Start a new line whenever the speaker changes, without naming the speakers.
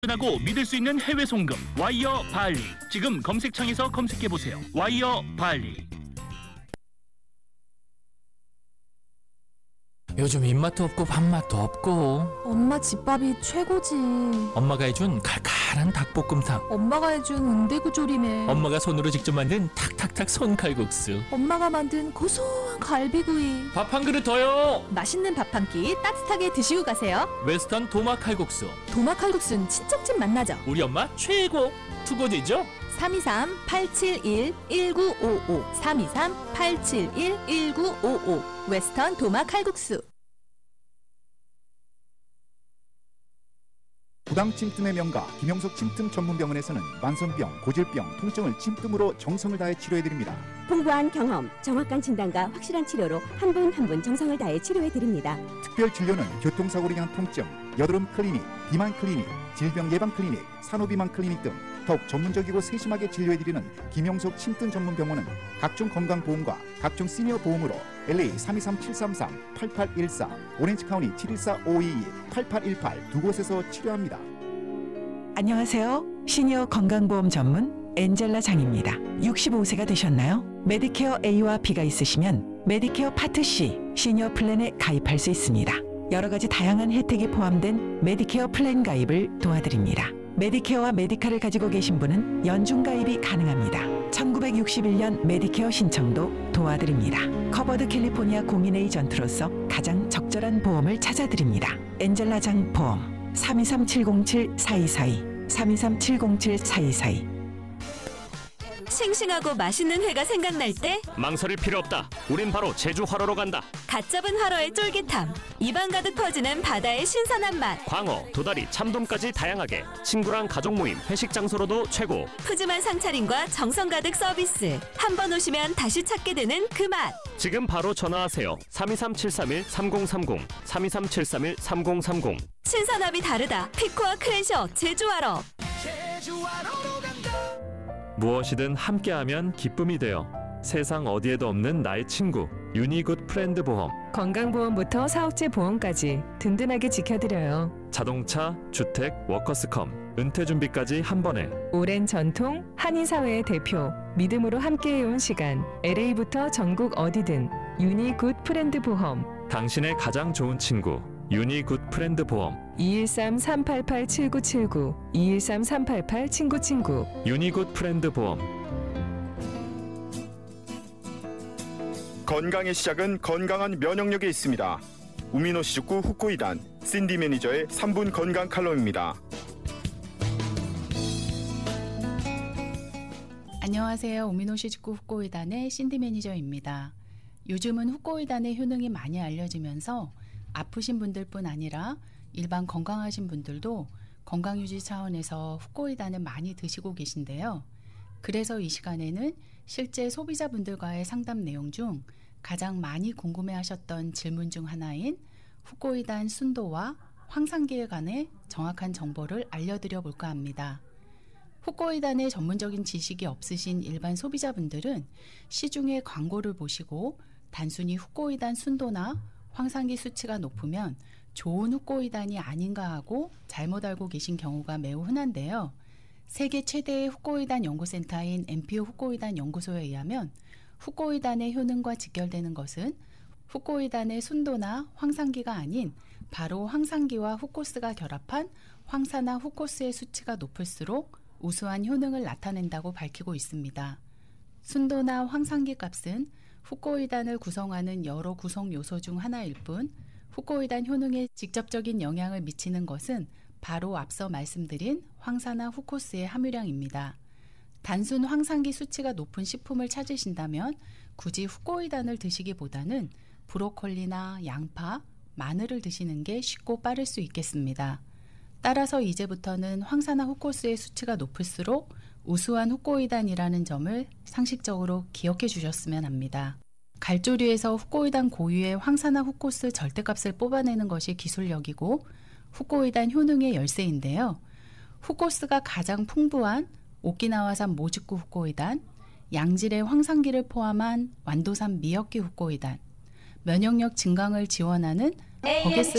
하고 믿을 수 있는 해외 송금 와이어 발리. 지금 검색창에서 검색해보세요. 와이어 발리.
요즘 입맛도 없고 밥맛도 없고.
엄마 집밥이 최고지.
엄마가 해준 칼칼한 닭볶음탕.
엄마가 해준 은대구조림에.
엄마가 손으로 직접 만든 탁탁탁 손칼국수.
엄마가 만든 고소한 갈비구이.
밥 한 그릇 더요.
맛있는 밥 한 끼 따뜻하게 드시고 가세요.
웨스턴 도마 칼국수.
도마 칼국수는 친정집 맛나죠.
우리 엄마 최고. 투고지죠?
323-871-1955 323-871-1955 웨스턴 도마 칼국수.
부당 침뜸의 명가 김영석 침뜸 전문병원에서는 만성병, 고질병, 통증을 침뜸으로 정성을 다해 치료해드립니다.
풍부한 경험, 정확한 진단과 확실한 치료로 한 분 한 분 정성을 다해 치료해드립니다.
특별 진료는 교통사고로 인한 통증, 여드름 클리닉, 비만 클리닉, 질병 예방 클리닉, 산후비만 클리닉 등 더욱 전문적이고 세심하게 진료해드리는 김영석 침뜸 전문병원은 각종 건강보험과 각종 시니어 보험으로 LA 323-733-8814, 오렌지카운티 714-522-8818 두 곳에서 치료합니다.
안녕하세요. 시니어 건강보험 전문 엔젤라 장입니다. 65세가 되셨나요? 메디케어 A와 B가 있으시면 메디케어 파트 C 시니어 플랜에 가입할 수 있습니다. 여러 가지 다양한 혜택이 포함된 메디케어 플랜 가입을 도와드립니다. 메디케어와 메디카를 가지고 계신 분은 연중 가입이 가능합니다. 1961년 메디케어 신청도 도와드립니다. 커버드 캘리포니아 공인 에이전트로서 가장 적절한 보험을 찾아드립니다. 엔젤라 장 보험 323-707-4242 323-707-4242.
싱싱하고 맛있는 회가 생각날 때
망설일 필요 없다. 우린 바로 제주 활어로 간다.
갓 잡은 활어의 쫄깃함, 입안 가득 퍼지는 바다의 신선한 맛,
광어, 도다리, 참돔까지 다양하게 친구랑 가족 모임, 회식 장소로도 최고.
푸짐한 상차림과 정성 가득 서비스. 한 번 오시면 다시 찾게 되는 그 맛.
지금 바로 전화하세요. 323-731-3030 323-731-3030.
신선함이 다르다. 피코와 크랜셔 제주 활어.
무엇이든 함께하면 기쁨이 되어 세상 어디에도 없는 나의 친구 유니굿 프렌드 보험.
건강보험부터 사업체 보험까지 든든하게 지켜드려요.
자동차, 주택, 워커스컴, 은퇴 준비까지 한 번에.
오랜 전통, 한인사회의 대표, 믿음으로 함께해온 시간. LA부터 전국 어디든 유니굿 프렌드 보험.
당신의 가장 좋은 친구 유니굿 프렌드 보험.
213-388-7979 213-388-친구친구
유니굿 프렌드 보험.
건강의 시작은 건강한 면역력에 있습니다. 우미노시 축구 후코이단 신디 매니저의 3분 건강 칼럼입니다.
안녕하세요. 우미노시 축구 후코이단의 신디 매니저입니다. 요즘은 후코이단의 효능이 많이 알려지면서 아프신 분들뿐 아니라 일반 건강하신 분들도 건강유지 차원에서 후코이단을 많이 드시고 계신데요. 그래서 이 시간에는 실제 소비자분들과의 상담 내용 중 가장 많이 궁금해하셨던 질문 중 하나인 후코이단 순도와 황산기에 관해 정확한 정보를 알려드려 볼까 합니다. 후코이단의 전문적인 지식이 없으신 일반 소비자분들은 시중의 광고를 보시고 단순히 후코이단 순도나 황산기 수치가 높으면 좋은 후코이단이 아닌가 하고 잘못 알고 계신 경우가 매우 흔한데요. 세계 최대의 후코이단 연구센터인 MPO 후코이단 연구소에 의하면 후코이단의 효능과 직결되는 것은 후코이단의 순도나 황산기가 아닌 바로 황산기와 후코스가 결합한 황산화 후코스의 수치가 높을수록 우수한 효능을 나타낸다고 밝히고 있습니다. 순도나 황산기 값은 후코이단을 구성하는 여러 구성 요소 중 하나일 뿐 후코이단 효능에 직접적인 영향을 미치는 것은 바로 앞서 말씀드린 황산화 후코스의 함유량입니다. 단순 황산기 수치가 높은 식품을 찾으신다면 굳이 후코이단을 드시기보다는 브로콜리나 양파, 마늘을 드시는 게 쉽고 빠를 수 있겠습니다. 따라서 이제부터는 황산화 후코스의 수치가 높을수록 우수한 후코이단이라는 점을 상식적으로 기억해 주셨으면 합니다. 갈조류에서 후코이단 고유의 황산화 후코스 절대값을 뽑아내는 것이 기술력이고 후코이단 효능의 열쇠인데요. 후코스가 가장 풍부한 오키나와산 모즈쿠 후코이단, 양질의 황산기를 포함한 완도산 미역기 후코이단, 면역력 증강을 지원하는 버게스